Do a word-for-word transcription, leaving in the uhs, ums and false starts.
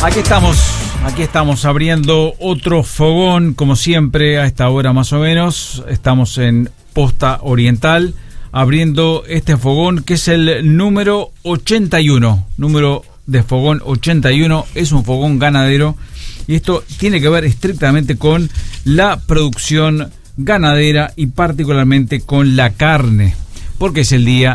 Aquí estamos, aquí estamos abriendo otro fogón, como siempre, a esta hora más o menos. Estamos en Posta Oriental, abriendo este fogón que es el número ochenta y uno. Número de fogón ochenta y uno, es un fogón ganadero. Y esto tiene que ver estrictamente con la producción ganadera y particularmente con la carne, porque es el Día